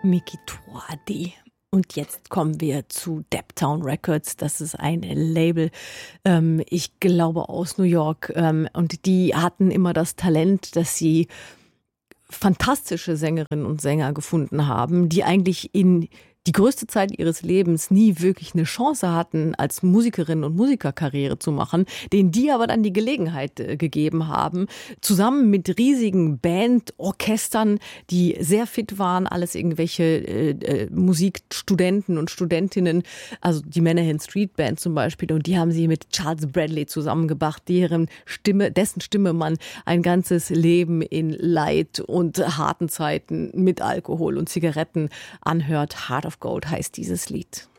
Miki Touadi. Und jetzt kommen wir zu Daptown Records. Das ist ein Label, ich glaube aus New York. Und die hatten immer das Talent, dass sie fantastische Sängerinnen und Sänger gefunden haben, die eigentlich in die größte Zeit ihres Lebens nie wirklich eine Chance hatten, als Musikerinnen und Musiker Karriere zu machen, denen die aber dann die Gelegenheit gegeben haben, zusammen mit riesigen Bandorchestern, die sehr fit waren, alles irgendwelche Musikstudenten und Studentinnen, also die Menahan Street Band zum Beispiel, und die haben sie mit Charles Bradley zusammengebracht, dessen Stimme man ein ganzes Leben in Leid und harten Zeiten mit Alkohol und Zigaretten anhört. Heart of Gold heißt dieses Lied.